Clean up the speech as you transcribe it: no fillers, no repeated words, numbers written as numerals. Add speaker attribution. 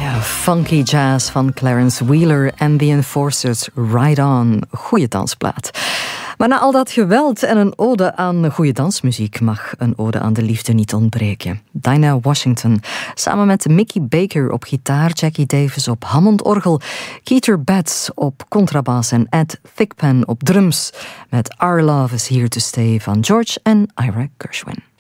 Speaker 1: Funky jazz van Clarence Wheeler en The Enforcers, Ride On. Goeie dansplaat. Maar na al dat geweld en een ode aan goede dansmuziek mag een ode aan de liefde niet ontbreken. Dinah Washington, samen met Mickey Baker op gitaar, Jackie Davis op Hammond-orgel, Keeter Betts op contrabas en Ed Thigpen op drums. Met Our Love Is Here To Stay van George en Ira Gershwin.